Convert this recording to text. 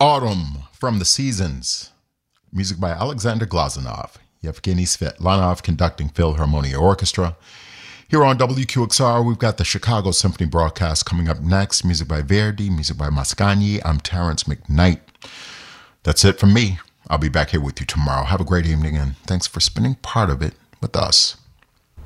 Autumn from the Seasons. Music by Alexander Glazunov. Yevgeny Svetlanov conducting Philharmonia Orchestra. Here on WQXR, we've got the Chicago Symphony broadcast coming up next. Music by Verdi, music by Mascagni. I'm Terrence McKnight. That's it from me. I'll be back here with you tomorrow. Have a great evening, and thanks for spending part of it with us.